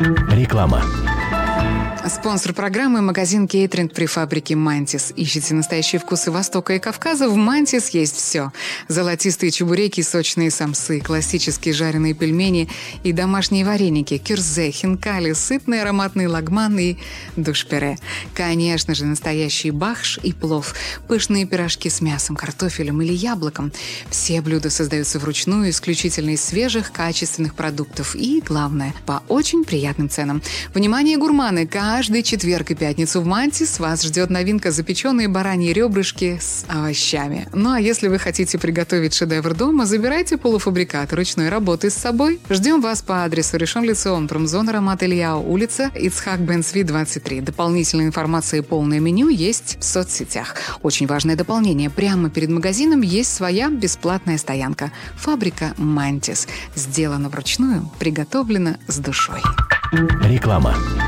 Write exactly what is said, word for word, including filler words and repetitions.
Реклама. Спонсор программы – магазин кейтеринг при фабрике «Мантис». Ищите настоящие вкусы Востока и Кавказа? В «Мантис» есть все. Золотистые чебуреки, сочные самсы, классические жареные пельмени и домашние вареники, кюрзе, хинкали, сытные ароматные лагманы и душпире. Конечно же, настоящий бахш и плов, пышные пирожки с мясом, картофелем или яблоком. Все блюда создаются вручную, исключительно из свежих, качественных продуктов и, главное, по очень приятным ценам. Внимание, гурманы! Каждый четверг и пятницу в «Мантис» вас ждет новинка — запеченные бараньи ребрышки с овощами. Ну а если вы хотите приготовить шедевр дома, забирайте полуфабрикаты ручной работы с собой. Ждем вас по адресу Ришон Лецион, промзона Рамат Ильяу, улица Ицхак бен Цви, двадцать три. Дополнительная информация и полное меню есть в соцсетях. Очень важное дополнение. Прямо перед магазином есть своя бесплатная стоянка. Фабрика «Мантис». Сделана вручную, приготовлена с душой. Реклама.